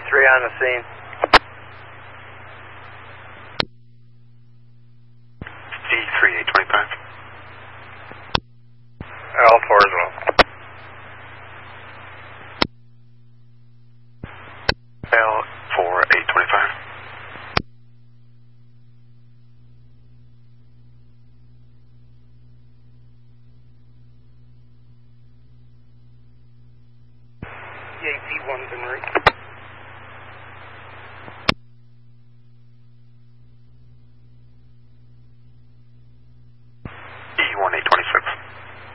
3 on the scene. D3825. L4 as well. L4825. EAP 1's en route.